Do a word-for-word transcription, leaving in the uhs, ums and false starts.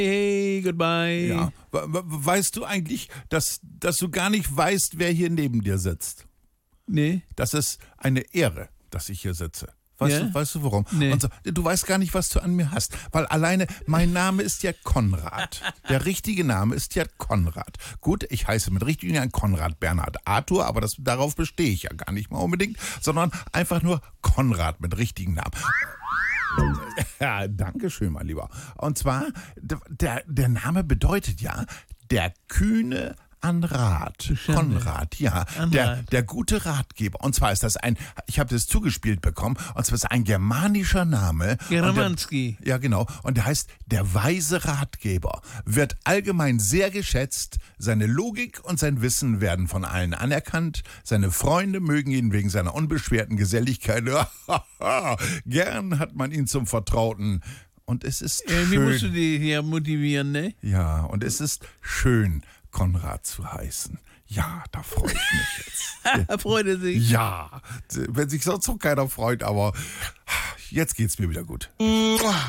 Hey, goodbye. Ja. Weißt du eigentlich, dass, dass du gar nicht weißt, wer hier neben dir sitzt? Nee. Das ist eine Ehre, dass ich hier sitze. Weißt, Ja? du, weißt du warum? Nee. Und so, du weißt gar nicht, was du an mir hast. Weil alleine, mein Name ist ja Konrad. Der richtige Name ist ja Konrad. Gut, ich heiße mit richtigen Namen Konrad Bernhard Arthur, aber das, darauf bestehe ich ja gar nicht mal unbedingt, sondern einfach nur Konrad mit richtigen Namen. Ja, danke schön, mein Lieber. Und zwar, der, der Name bedeutet ja, der kühne an Rat. Konrad, ja. An Der, Rat. der gute Ratgeber. Und zwar ist das ein, ich habe das zugespielt bekommen, und zwar ist es ein germanischer Name. Geramanski. Und der, ja, genau. Und der heißt der weise Ratgeber. Wird allgemein sehr geschätzt. Seine Logik und sein Wissen werden von allen anerkannt. Seine Freunde mögen ihn wegen seiner unbeschwerten Geselligkeit. Gern hat man ihn zum Vertrauten. Und es ist Äh, wie musst du schön. die hier motivieren, ne? Ja, und es ist schön, Konrad zu heißen. Ja, da freue ich mich jetzt. Freut er sich. Ja, wenn sich sonst noch keiner freut, aber jetzt geht's mir wieder gut.